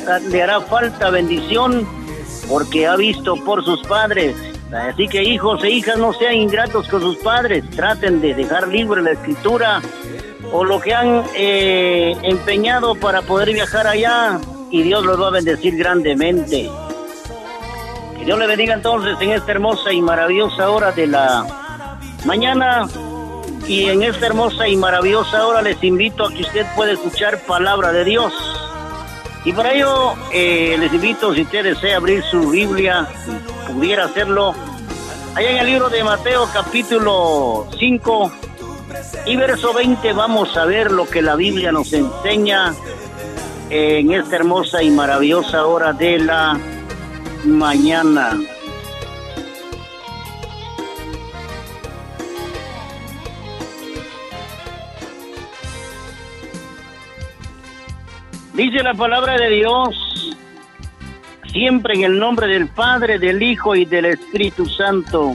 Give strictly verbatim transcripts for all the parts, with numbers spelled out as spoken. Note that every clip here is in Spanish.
le hará falta bendición porque ha visto por sus padres. Así que hijos e hijas, no sean ingratos con sus padres, traten de dejar libre la escritura o lo que han eh, empeñado para poder viajar allá, y Dios los va a bendecir grandemente. Que Dios le bendiga entonces en esta hermosa y maravillosa hora de la mañana. Y en esta hermosa y maravillosa hora les invito a que usted pueda escuchar palabra de Dios. Y para ello eh, les invito, si usted desea abrir su Biblia, si pudiera hacerlo, allá en el libro de Mateo capítulo cinco y verso veinte, vamos a ver lo que la Biblia nos enseña en esta hermosa y maravillosa hora de la mañana. Dice la palabra de Dios, siempre en el nombre del Padre, del Hijo y del Espíritu Santo.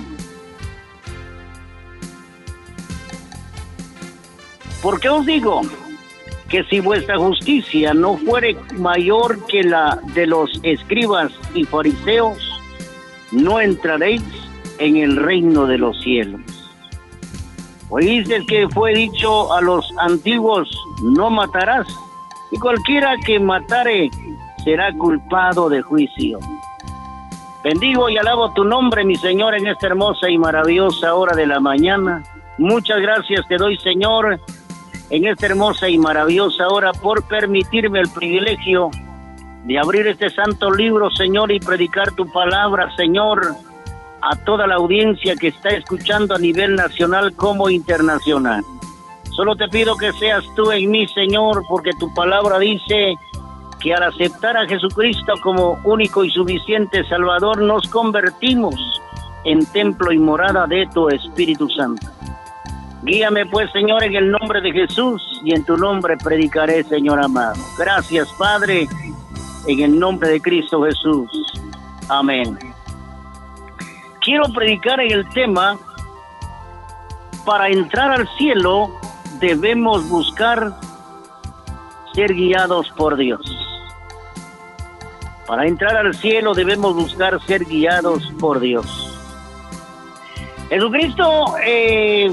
Porque os digo que si vuestra justicia no fuere mayor que la de los escribas y fariseos, no entraréis en el reino de los cielos. Oísteis que fue dicho a los antiguos, no matarás, y cualquiera que matare será culpado de juicio. Bendigo y alabo tu nombre, mi Señor, en esta hermosa y maravillosa hora de la mañana. Muchas gracias te doy, Señor, en esta hermosa y maravillosa hora, por permitirme el privilegio de abrir este santo libro, Señor, y predicar tu palabra, Señor, a toda la audiencia que está escuchando a nivel nacional como internacional. Solo te pido que seas tú en mí, Señor, porque tu palabra dice que al aceptar a Jesucristo como único y suficiente Salvador, nos convertimos en templo y morada de tu Espíritu Santo. Guíame pues, Señor, en el nombre de Jesús, y en tu nombre predicaré, Señor amado. Gracias, Padre, en el nombre de Cristo Jesús. Amén. Quiero predicar en el tema, para entrar al cielo debemos buscar ser guiados por Dios. Para entrar al cielo debemos buscar ser guiados por Dios. Jesucristo, eh,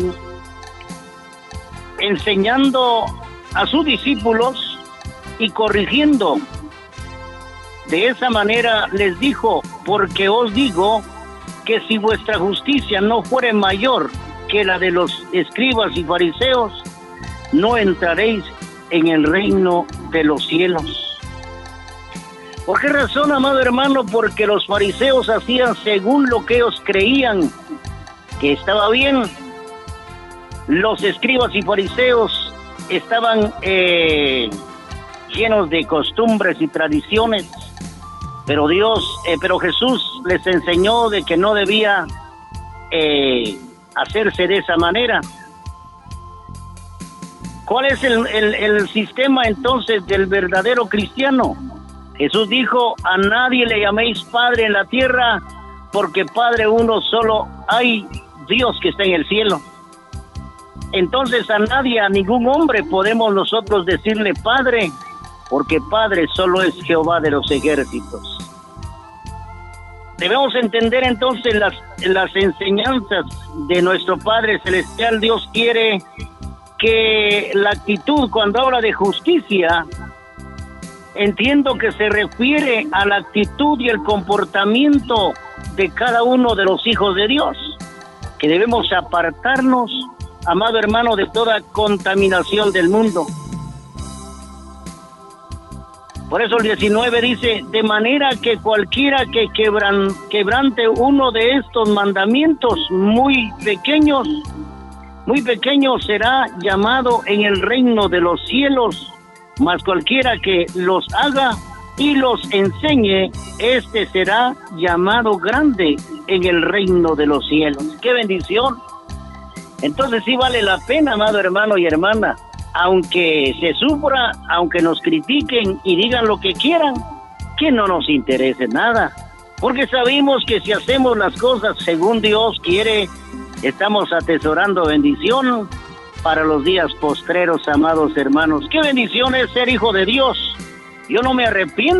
enseñando a sus discípulos y corrigiendo de esa manera, les dijo: porque os digo que si vuestra justicia no fuere mayor que la de los escribas y fariseos, no entraréis en el reino de los cielos. ¿Por qué razón, amado hermano? Porque los fariseos hacían según lo que ellos creían que estaba bien. Los escribas y fariseos estaban eh, llenos de costumbres y tradiciones, pero Dios, eh, pero Jesús les enseñó de que no debía eh, hacerse de esa manera. ¿Cuál es el, el, el sistema entonces del verdadero cristiano? Jesús dijo: a nadie le llaméis Padre en la tierra, porque Padre uno solo hay, Dios que está en el cielo. Entonces a nadie, a ningún hombre podemos nosotros decirle Padre, porque Padre solo es Jehová de los ejércitos. Debemos entender entonces las, las enseñanzas de nuestro Padre Celestial. Dios quiere que la actitud, cuando habla de justicia, entiendo que se refiere a la actitud y el comportamiento de cada uno de los hijos de Dios, que debemos apartarnos, amado hermano, de toda contaminación del mundo. Por eso el diecinueve dice: de manera que cualquiera que quebran, quebrante uno de estos mandamientos muy pequeños, muy pequeño será llamado en el reino de los cielos, mas cualquiera que los haga y los enseñe, este será llamado grande en el reino de los cielos. ¡Qué bendición! Entonces sí vale la pena, amado hermano y hermana, aunque se sufra, aunque nos critiquen y digan lo que quieran, que no nos interese nada, porque sabemos que si hacemos las cosas según Dios quiere, estamos atesorando bendición para los días postreros, amados hermanos. ¡Qué bendición es ser hijo de Dios! Yo no me arrepiento